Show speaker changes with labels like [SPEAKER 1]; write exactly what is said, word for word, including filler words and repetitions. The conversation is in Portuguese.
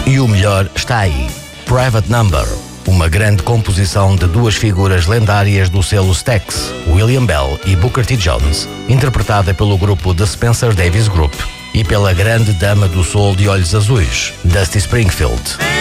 [SPEAKER 1] E o melhor está aí. Private Number, uma grande composição de duas figuras lendárias do selo Stax, William Bell e Booker T. Jones, interpretada pelo grupo The Spencer Davis Group e pela grande dama do soul de olhos azuis, Dusty Springfield.